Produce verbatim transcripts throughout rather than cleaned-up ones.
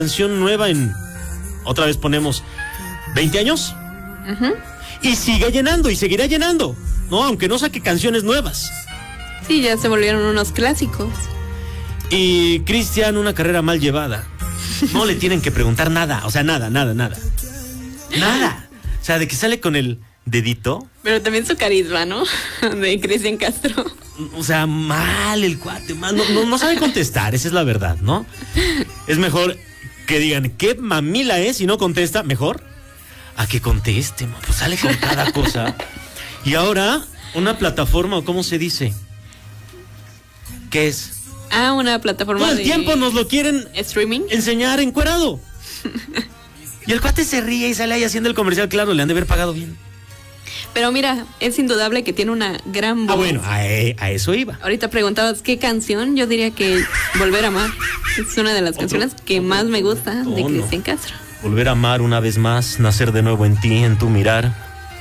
canción nueva en, otra vez ponemos, veinte años. Uh-huh. Y sigue llenando y seguirá llenando, ¿no? Aunque no saque canciones nuevas. Sí, ya se volvieron unos clásicos. Y Cristian, una carrera mal llevada. No le tienen que preguntar nada, o sea, nada, nada, nada. Nada. O sea, de que sale con el dedito. Pero también su carisma, ¿no? De Cristian Castro. O sea, mal el cuate, mal, no, no, no sabe contestar, esa es la verdad, ¿no? Es mejor que digan qué mamila es y no contesta, mejor a que conteste, pues sale con cada cosa. Y ahora, una plataforma, o ¿cómo se dice? ¿Qué es? Ah, una plataforma Todo el de... tiempo nos lo quieren ¿streaming? Enseñar encuerado. Y el cuate se ríe y sale ahí haciendo el comercial, claro, le han de haber pagado bien. Pero mira, es indudable que tiene una gran voz. Ah, bueno, a, a eso iba. Ahorita preguntabas qué canción, yo diría que Volver a Amar. Es una de las ¿Otro? canciones que ¿Otro? más me gusta de Oh, Cristian no. Castro. Volver a amar una vez más, nacer de nuevo en ti, en tu mirar.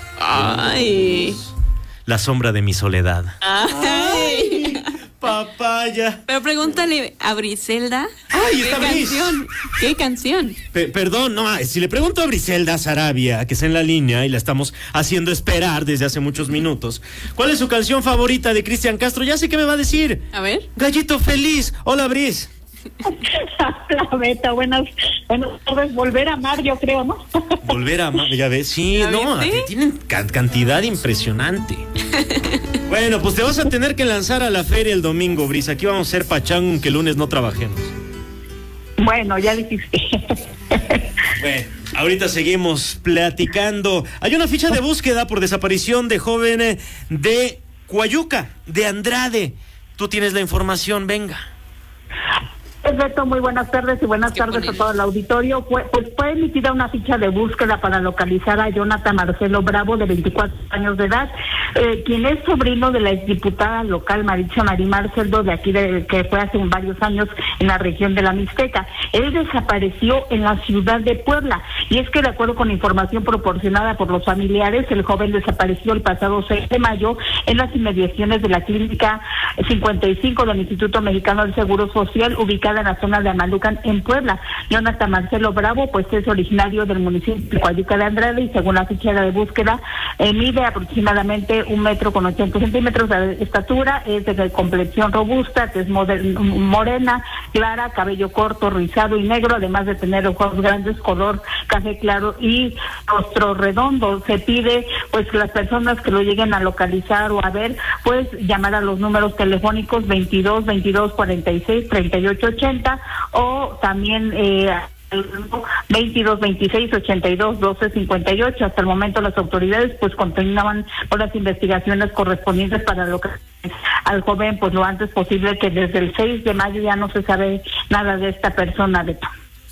Ay. La sombra de mi soledad. Ay. Papaya. Pero pregúntale a Briselda. Ay, ¿Qué está Bris. canción? ¿Qué canción? Pe- perdón, no, si le pregunto a Briselda Sarabia, que está en la línea y la estamos haciendo esperar desde hace muchos minutos, ¿cuál es su canción favorita de Cristian Castro? Ya sé qué me va a decir. A ver. Gallito Feliz. Hola, Bris. La Beta, buenas, buenas tardes. Volver a amar, yo creo, ¿no? Volver a amar, ya ves, sí, ¿Ya no, viste? aquí tienen can- cantidad impresionante. Bueno, pues te vas a tener que lanzar a la feria el domingo, Bris. Aquí vamos a hacer pachán, aunque el lunes no trabajemos. Bueno, ya dijiste. Bueno, ahorita seguimos platicando. Hay una ficha de búsqueda por desaparición de joven eh, de Coayuca, de Andrade. Tú tienes la información, venga. Perfecto, muy buenas tardes y buenas ¿Qué tardes ponen? a todo el auditorio. Fue, pues fue emitida una ficha de búsqueda para localizar a Jonathan Marcelo Bravo, de veinticuatro años de edad, eh, quien es sobrino de la exdiputada local Maritza Marí Marcelo, de aquí, de, que fue hace varios años en la región de la Mixteca. Él desapareció en la ciudad de Puebla, y es que de acuerdo con información proporcionada por los familiares, el joven desapareció el pasado seis de mayo en las inmediaciones de la clínica cincuenta y cinco del Instituto Mexicano del Seguro Social, ubicada en la zona de Amalucan, en Puebla. Jonathan Marcelo Bravo, pues es originario del municipio de Coayuca de Andrade, y según la ficha de búsqueda, eh, mide aproximadamente un metro con ochenta centímetros de estatura, es de complexión robusta, tez morena, clara, cabello corto, rizado y negro, además de tener ojos grandes, color café claro y rostro redondo. Se pide pues que las personas que lo lleguen a localizar o a ver, pues llamar a los números telefónicos veintidós, veintidós, cuarenta y seis, treinta y ocho ochenta, o también eh, veintidós, veintiséis, ochenta y dos, doce, cincuenta y ocho. Hasta el momento las autoridades pues continuaban con las investigaciones correspondientes para localizar al joven pues lo antes posible, que desde el seis de mayo ya no se sabe nada de esta persona. De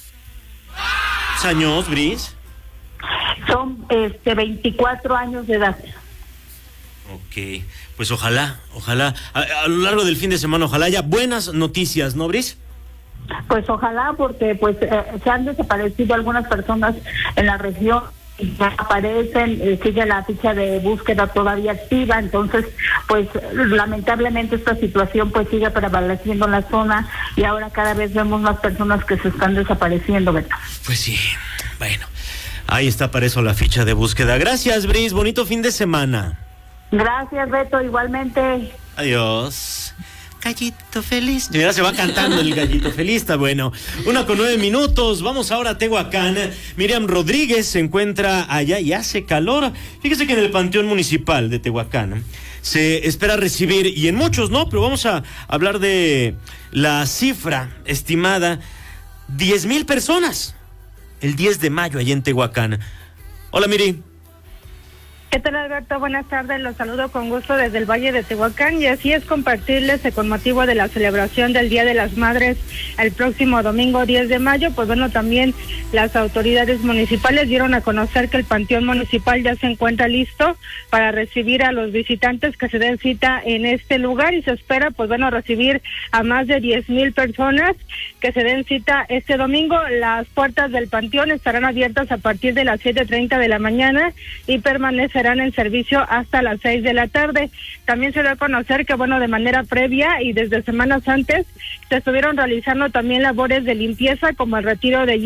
¿Años, Bris? Son este veinticuatro años de edad. Ok, pues ojalá, ojalá, a, a lo largo del fin de semana, ojalá haya buenas noticias, ¿no, Bris? Pues ojalá, porque pues eh, se han desaparecido algunas personas en la región, y ya aparecen, eh, sigue la ficha de búsqueda todavía activa, entonces pues lamentablemente esta situación pues sigue prevaleciendo en la zona, y ahora cada vez vemos más personas que se están desapareciendo, ¿verdad? Pues sí, bueno, ahí está para eso la ficha de búsqueda. Gracias, Bris, bonito fin de semana. Gracias, Beto, igualmente. Adiós. Gallito feliz. Ya se va cantando el gallito feliz, está bueno. Una con nueve minutos, vamos ahora a Tehuacán. Miriam Rodríguez se encuentra allá y hace calor. Fíjese que en el Panteón Municipal de Tehuacán se espera recibir, y en muchos no, pero vamos a hablar de la cifra estimada, diez mil personas, el diez de mayo allá en Tehuacán. Hola, Miri. ¿Qué tal, Alberto? Buenas tardes, los saludo con gusto desde el Valle de Tehuacán, y así es compartirles que con motivo de la celebración del Día de las Madres el próximo domingo diez de mayo, pues bueno, también las autoridades municipales dieron a conocer que el Panteón Municipal ya se encuentra listo para recibir a los visitantes que se den cita en este lugar, y se espera, pues bueno, recibir a más de diez mil personas que se den cita este domingo. Las puertas del Panteón estarán abiertas a partir de las siete treinta de la mañana y permanecen serán en servicio hasta las seis de la tarde. También se da a conocer que, bueno, de manera previa y desde semanas antes se estuvieron realizando también labores de limpieza, como el retiro de